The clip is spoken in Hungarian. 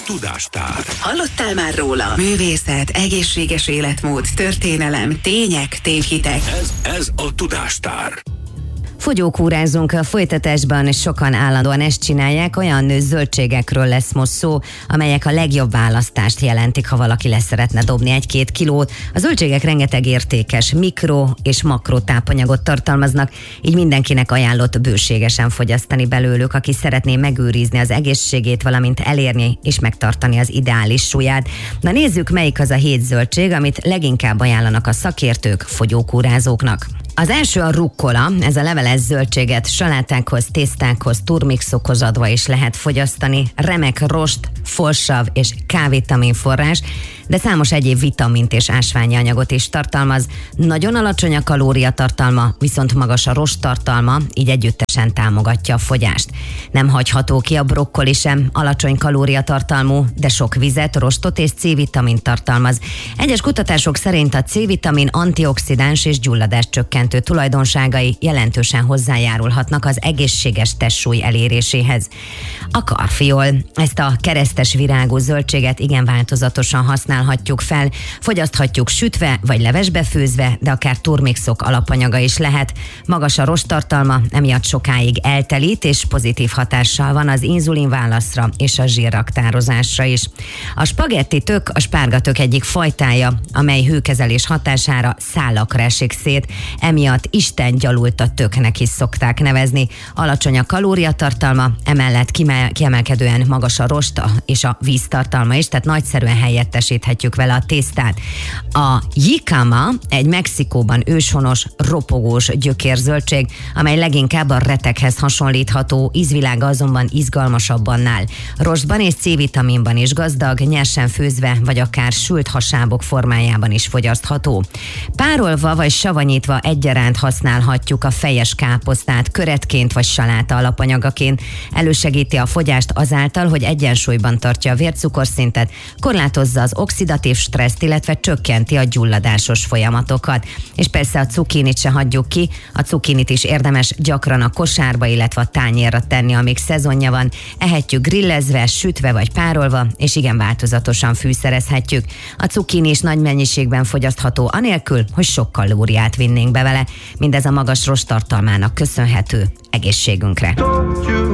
Tudástár. Hallottál már róla? Művészet, egészséges életmód, történelem, tények, tévhitek. Ez a Tudástár. Fogyókúrázunk a folytatásban, sokan állandóan ezt csinálják, olyan zöldségekről lesz most szó, amelyek a legjobb választást jelentik, ha valaki leszeretne dobni 1-2 kilót. A zöldségek rengeteg értékes mikro- és makrotápanyagot tartalmaznak, így mindenkinek ajánlott bőségesen fogyasztani belőlük, aki szeretné megőrizni az egészségét, valamint elérni és megtartani az ideális súlyát. Na nézzük, melyik az a 7 zöldség, amit leginkább ajánlanak a szakértők fogyókúrázóknak. Az első a rukkola, ez a leveles zöldséget salátákhoz, tésztákhoz, turmixokhoz adva is lehet fogyasztani. Remek rost, folsav és K-vitamin forrás, de számos egyéb vitamint és ásványi anyagot is tartalmaz. Nagyon alacsony a kalóriatartalma, viszont magas a rost tartalma, így együttesen támogatja a fogyást. Nem hagyható ki a brokkoli sem, alacsony kalóriatartalmú, de sok vizet, rostot és C-vitamint tartalmaz. Egyes kutatások szerint a C-vitamin antioxidáns és gyulladáscsökkentő tulajdonságai jelentősen hozzájárulhatnak az egészséges testsúly eléréséhez. A karfiol, ezt a keresztes virágú zöldséget igen változatosan használhatjuk fel, fogyaszthatjuk sütve vagy levesbe főzve, de akár turmixok alapanyaga is lehet. Magas a rosttartalma, emiatt sokáig eltelít, és pozitív hatással van az inzulinválaszra és a zsírraktározásra is. A spagetti tök a spárgatök egyik fajtája, amely hőkezelés hatására szálakra esik szét, emiatt Isten gyalult a töknek is szokták nevezni. Alacsony a kalóriatartalma, emellett kiemelkedően magas a rost és a víztartalma is, tehát nagyszerűen helyettesíthetjük vele a tésztát. A jicama egy Mexikóban őshonos, ropogós gyökérzöldség, amely leginkább a retekhez hasonlítható, ízvilága azonban izgalmasabb annál. Rostban és C-vitaminban is gazdag, nyersen főzve vagy akár sült hasábok formájában is fogyasztható. Párolva vagy savanyítva egyaránt használhatjuk a fejes káposztát köretként vagy saláta alapanyagaként. Elősegíti a fogyást azáltal, hogy egyensúlyban tartja a vércukorszintet, korlátozza az oxidatív stresszt, illetve csökkenti a gyulladásos folyamatokat. És persze a cukinit se hagyjuk ki, a cukinit is érdemes gyakran a kosárba, illetve a tányérra tenni, amíg szezonja van. Ehetjük grillezve, sütve vagy párolva, és igen változatosan fűszerezhetjük. A cukini is nagy mennyiségben fogyasztható, anélkül, hogy sok kalóriát vinnénk be vele. Mindez a magas rosttartalmának köszönhető egészségünkre.